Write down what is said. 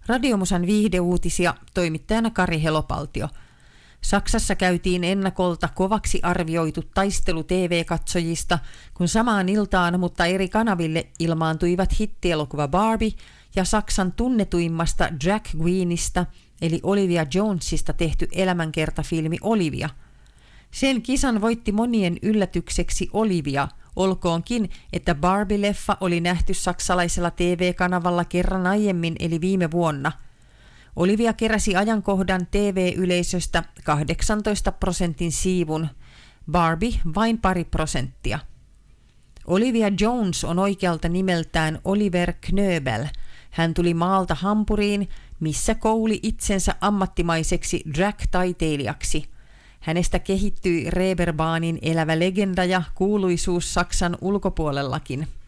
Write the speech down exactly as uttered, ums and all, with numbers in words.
Radiomusan viihdeuutisia, toimittajana Kari Helopaltio. Saksassa käytiin ennakolta kovaksi arvioitu taistelu T V-katsojista, kun samaan iltaan, mutta eri kanaville ilmaantuivat hittielokuva Barbie ja Saksan tunnetuimmasta drag queenista eli Olivia Jonesista tehty elämänkertafilmi Olivia. Sen kisan voitti monien yllätykseksi Olivia, olkoonkin, että Barbie-leffa oli nähty saksalaisella T V-kanavalla kerran aiemmin eli viime vuonna. Olivia keräsi ajankohdan T V-yleisöstä kahdeksantoista prosentin siivun, Barbie vain pari prosenttia. Olivia Jones on oikealta nimeltään Oliver Knöbel. Hän tuli maalta Hampuriin, missä kouli itsensä ammattimaiseksi drag-taiteilijaksi. Hänestä kehittyi Reeperbahnin elävä legenda ja kuuluisuus Saksan ulkopuolellakin.